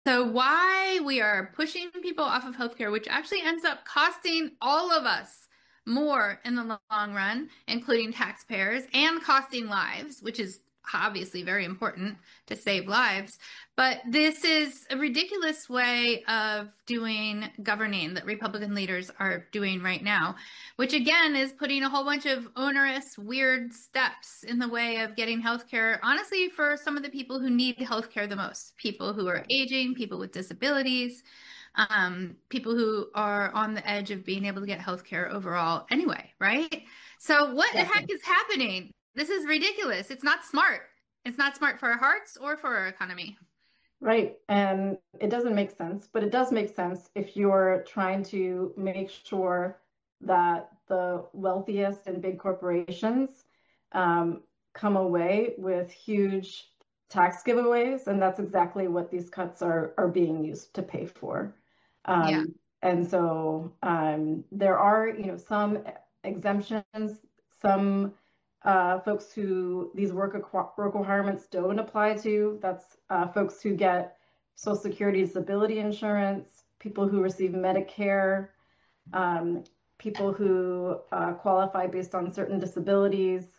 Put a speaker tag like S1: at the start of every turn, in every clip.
S1: So why we are pushing people off of healthcare, which actually ends up costing all of us more in the long run, including taxpayers, and costing lives, which is obviously very important to save lives. But this is a ridiculous way of doing governing that Republican leaders are doing right now, which again is putting a whole bunch of onerous, weird steps in the way of getting healthcare, honestly, for some of the people who need healthcare the most, people who are aging, people with disabilities, people who are on the edge of being able to get healthcare overall anyway, right? So what the heck
S2: Exactly.
S1: is happening? This is ridiculous. It's not smart. It's not smart for our hearts or for our economy.
S2: Right. And it doesn't make sense, but it does make sense if you're trying to make sure that the wealthiest and big corporations um, come away with huge tax giveaways. And that's exactly what these cuts are being used to pay for.
S1: Yeah.
S2: And so there are, some exemptions, some folks who these work requirements don't apply to. That's folks who get Social Security disability insurance, people who receive Medicare, um, people who qualify based on certain disabilities.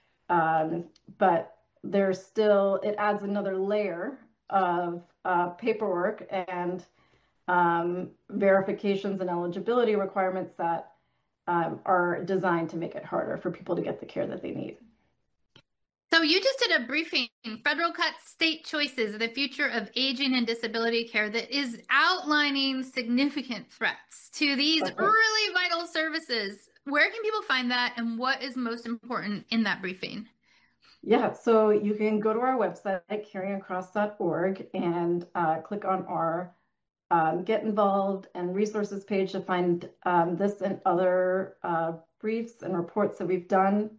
S2: But there's still, it adds another layer of paperwork and verifications and eligibility requirements that are designed to make it harder for people to get the care that they need.
S1: So you just did a briefing, Federal Cuts, State Choices, the Future of Aging and Disability Care, that is outlining significant threats to these
S2: That's right.
S1: really vital services. Where can people find that, and what is most important in that briefing?
S2: Yeah, so you can go to our website, carryingacross.org, and click on our Get Involved and Resources page to find this and other briefs and reports that we've done.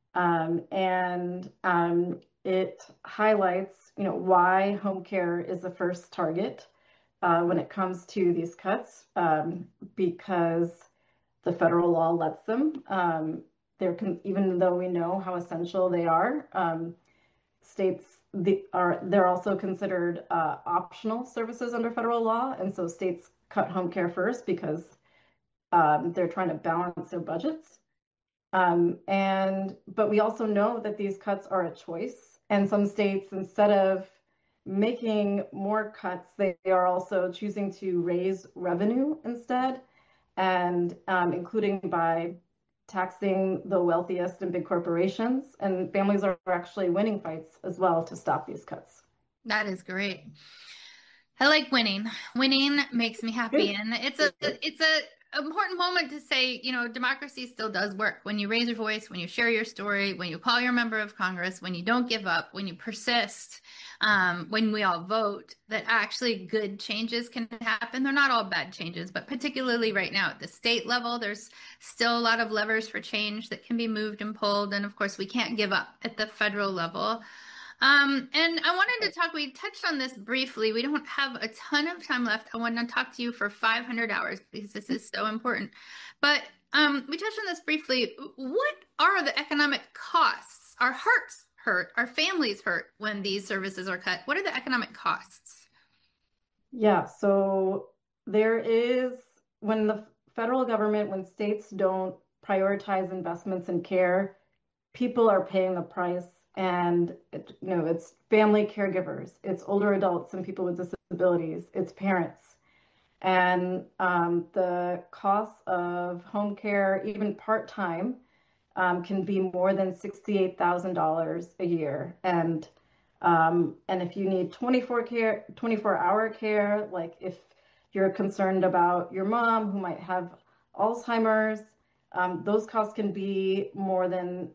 S2: And it highlights, why home care is the first target when it comes to these cuts, because the federal law lets them. Even though we know how essential they are, states they're also considered optional services under federal law, and so states cut home care first because they're trying to balance their budgets. And but we also know that these cuts are a choice, and some states, instead of making more cuts, they are also choosing to raise revenue instead, and including by taxing the wealthiest and big corporations. And families are actually winning fights as well to stop these cuts.
S1: That is great. I like winning. Winning makes me happy,
S2: Good.
S1: and it's a important moment to say, democracy still does work when you raise your voice, when you share your story, when you call your member of Congress, when you don't give up, when you persist, when we all vote. That actually good changes can happen. They're not all bad changes, but particularly right now at the state level, there's still a lot of levers for change that can be moved and pulled, and of course, we can't give up at the federal level. And I wanted to talk, we touched on this briefly. We don't have a ton of time left. I want to talk to you for 500 hours because this is so important. But we touched on this briefly. What are the economic costs? Our hearts hurt, our families hurt when these services are cut. What are the economic costs?
S2: Yeah, so there is, when the federal government, when states don't prioritize investments in care, people are paying the price. And it's family caregivers, it's older adults and people with disabilities, it's parents. And the cost of home care, even part-time, can be more than $68,000 a year. And if you need 24-hour care, like if you're concerned about your mom who might have Alzheimer's, those costs can be more than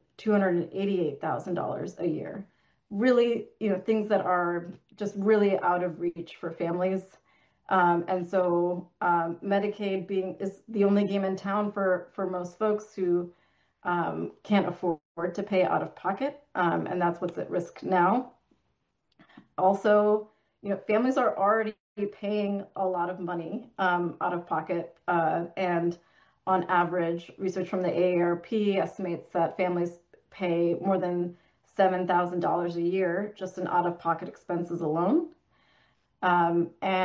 S2: $288,000 a year. Really, things that are just really out of reach for families. And so Medicaid being is the only game in town for most folks who can't afford to pay out of pocket, and that's what's at risk now. Also, families are already paying a lot of money out of pocket, and on average, research from the AARP estimates that families pay more than $7,000 a year just in out-of-pocket expenses alone. And